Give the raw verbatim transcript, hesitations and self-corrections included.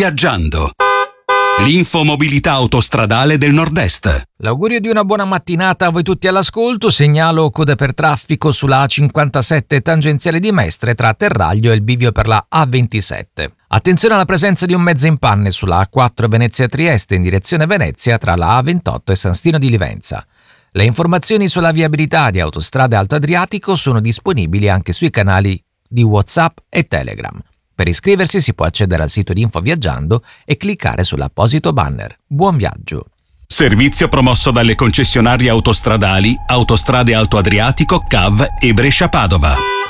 Viaggiando. L'infomobilità autostradale del Nord-Est. L'augurio di una buona mattinata a voi tutti all'ascolto. Segnalo code per traffico sulla A cinquantasette tangenziale di Mestre tra Terraglio e il bivio per la A ventisette. Attenzione alla presenza di un mezzo in panne sulla A quattro Venezia-Trieste in direzione Venezia tra la A ventotto e San Stino di Livenza. Le informazioni sulla viabilità di Autostrade Alto Adriatico sono disponibili anche sui canali di WhatsApp e Telegram. Per iscriversi si può accedere al sito di Info Viaggiando e cliccare sull'apposito banner. Buon viaggio! Servizio promosso dalle concessionarie autostradali Autostrade Alto Adriatico, C A V e Brescia Padova.